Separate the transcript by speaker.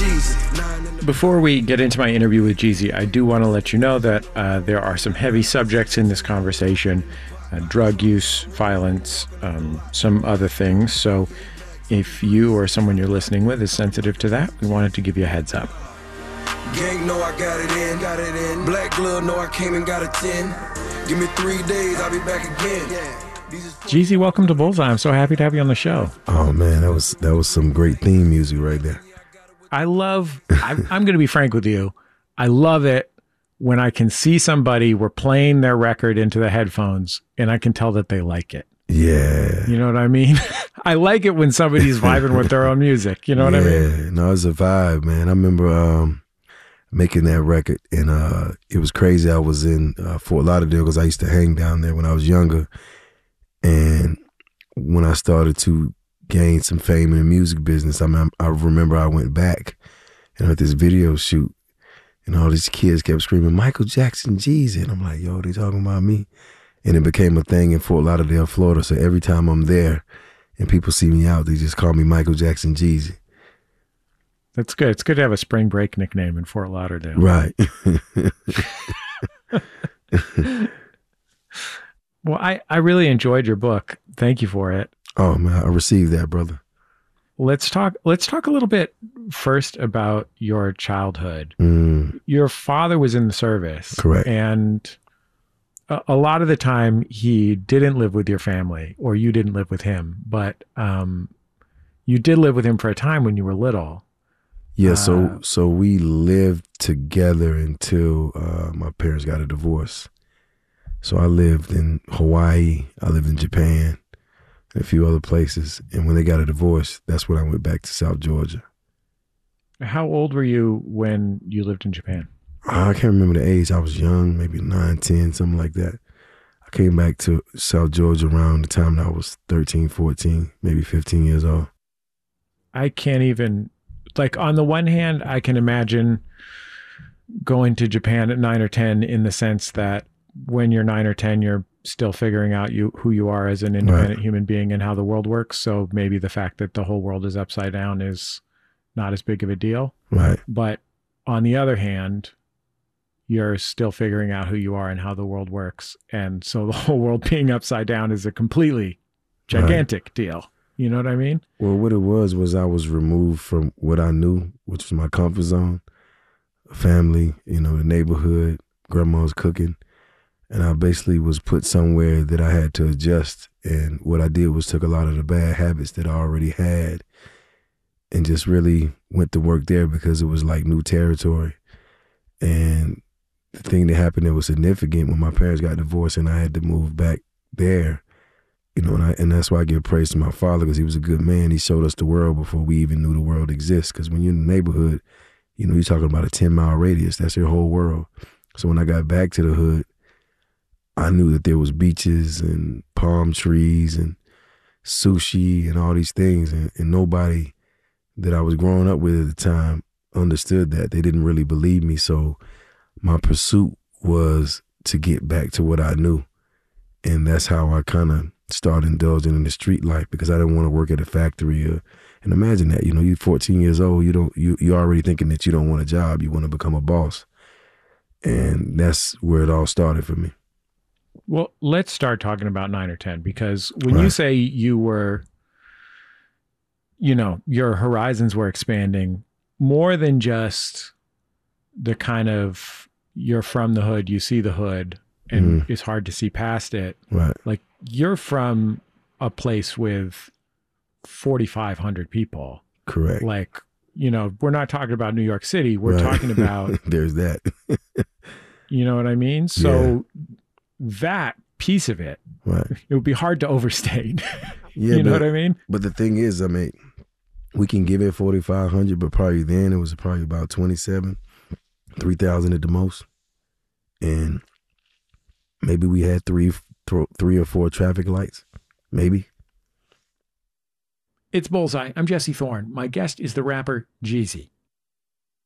Speaker 1: Before we get into my interview with Jeezy, I do want to let you know that there are some heavy subjects in this conversation, drug use, violence, some other things. So if you or someone you're listening with is sensitive to that, we wanted to give you a heads up.
Speaker 2: Gang know I got it in. Black glove know I came and got a 10. Give me 3 days, I'll be back again.
Speaker 1: Jeezy, welcome to Bullseye. I'm so happy to have you on the show.
Speaker 3: Oh man, that was some great theme music right there.
Speaker 1: I'm going to be frank with you. I love it when I can see somebody, we're playing their record into the headphones and I can tell that they like it.
Speaker 3: Yeah.
Speaker 1: You know what I mean? I like it when somebody's vibing with their own music. You know what I mean?
Speaker 3: Yeah, no, it's a vibe, man. I remember making that record and it was crazy. I was in Fort Lauderdale because I used to hang down there when I was younger. And when I started to gain some fame in the music business, I remember I went back and at this video shoot and all these kids kept screaming, Michael Jackson, Jeezy. And I'm like, yo, they talking about me. And it became a thing in Fort Lauderdale, Florida. So every time I'm there and people see me out, they just call me Michael Jackson, Jeezy.
Speaker 1: That's good. It's good to have a spring break nickname in Fort Lauderdale.
Speaker 3: Right.
Speaker 1: Well, I really enjoyed your book. Thank you for it.
Speaker 3: Oh man, I received that, brother.
Speaker 1: Let's talk a little bit first about your childhood. Your father was in the service.
Speaker 3: Correct.
Speaker 1: And a lot of the time he didn't live with your family or you didn't live with him, but you did live with him for a time when you were little.
Speaker 3: Yeah, so we lived together until my parents got a divorce. So I lived in Hawaii, I lived in Japan, and a few other places. And when they got a divorce, that's when I went back to South Georgia.
Speaker 1: How old were you when you lived in Japan?
Speaker 3: I can't remember the age. I was young, maybe 9, 10, something like that. I came back to South Georgia around the time that I was 13, 14, maybe 15 years old.
Speaker 1: I can't even, like, on the one hand, I can imagine going to Japan at 9 or 10 in the sense that when you're 9 or 10, you're still figuring out who you are as an independent human being and how the world works. So maybe the fact that the whole world is upside down is not as big of a deal.
Speaker 3: Right.
Speaker 1: But on the other hand, you're still figuring out who you are and how the world works. And so the whole world being upside down is a completely gigantic deal. You know what I mean?
Speaker 3: Well, what it was I was removed from what I knew, which was my comfort zone, family, the neighborhood, grandma's cooking. And I basically was put somewhere that I had to adjust. And what I did was took a lot of the bad habits that I already had and just really went to work there because it was like new territory. And the thing that happened that was significant when my parents got divorced and I had to move back there, and that's why I give praise to my father because he was a good man. He showed us the world before we even knew the world exists. Because when you're in the neighborhood, you're talking about a 10-mile radius. That's your whole world. So when I got back to the hood, I knew that there was beaches and palm trees and sushi and all these things. And nobody that I was growing up with at the time understood that. They didn't really believe me. So my pursuit was to get back to what I knew. And that's how I kind of started indulging in the street life because I didn't want to work at a factory. And imagine that, you're 14 years old, you're already thinking that you don't want a job. You want to become a boss. And that's where it all started for me.
Speaker 1: Well, let's start talking about 9 or 10, because when you say you were, your horizons were expanding more than just the kind of you're from the hood, you see the hood and it's hard to see past it.
Speaker 3: Right.
Speaker 1: Like you're from a place with 4,500 people.
Speaker 3: Correct.
Speaker 1: Like, we're not talking about New York City. We're talking about.
Speaker 3: There's that.
Speaker 1: You know what I mean? So that piece of it, it would be hard to overstate.
Speaker 3: Yeah,
Speaker 1: you know what I mean?
Speaker 3: But the thing is, we can give it 4,500, but probably then it was probably about 27, 3,000 at the most. And maybe we had three or four traffic lights, maybe.
Speaker 1: It's Bullseye. I'm Jesse Thorne. My guest is the rapper Jeezy.